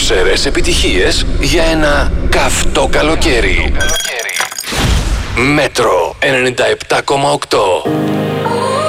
δροσερές επιτυχίες για ένα καυτό καλοκαίρι. Μέτρο 97,8.